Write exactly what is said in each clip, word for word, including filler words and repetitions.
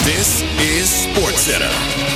This is SportsCenter.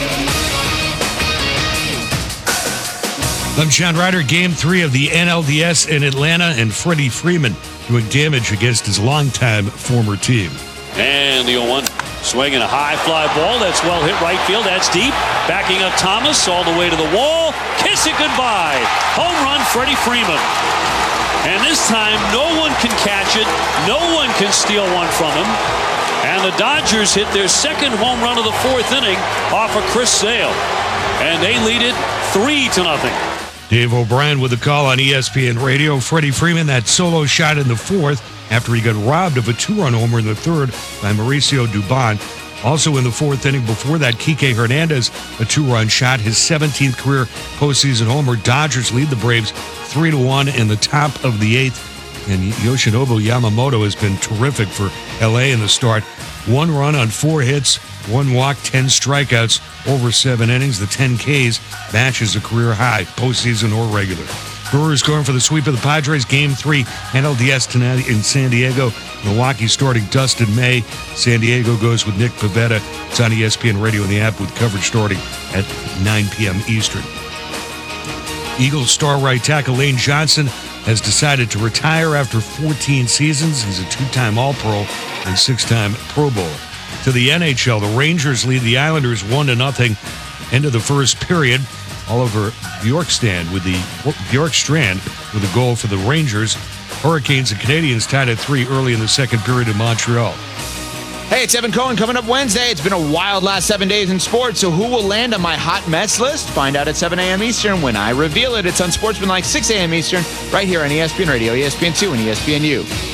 I'm John Ryder. Game three of the N L D S in Atlanta, and Freddie Freeman doing damage against his longtime former team. And the oh one swinging a high fly ball. That's well hit right field. That's deep. Backing up Thomas all the way to the wall. Kiss it goodbye. Home run, Freddie Freeman. And this time, no one can catch it. No one can steal one from him. And the Dodgers hit their second home run of the fourth inning off of Chris Sale. And they lead it three to nothing. Dave O'Brien with a call on E S P N Radio. Freddie Freeman, that solo shot in the fourth after he got robbed of a two-run homer in the third by Mauricio Dubon. Also in the fourth inning before that, Kike Hernandez, a two-run shot, his seventeenth career postseason homer. Dodgers lead the Braves three to one in the top of the eighth. And Yoshinobu Yamamoto has been terrific for L A in the start. One run on four hits, one walk, ten strikeouts over seven innings. The ten Ks matches a career high, postseason or regular. Brewers going for the sweep of the Padres. Game three, N L D S tonight in San Diego. Milwaukee starting Dustin May. San Diego goes with Nick Pivetta. It's on E S P N Radio and the app with coverage starting at nine p.m. Eastern. Eagles star right tackle Lane Johnson has decided to retire after fourteen seasons. He's a two-time All-Pro and six-time Pro Bowler. To the N H L, the Rangers lead the Islanders one to nothing into the first period. Oliver Bjorkstrand with the Bjorkstrand with a goal for the Rangers. Hurricanes and Canadiens tied at three early in the second period in Montreal. Hey, it's Evan Cohen coming up Wednesday. It's been a wild last seven days in sports, so who will land on my hot Mets list? Find out at seven a.m. Eastern when I reveal it. It's on Sportsman like six a.m. Eastern, right here on E S P N Radio, E S P N two, and E S P N U.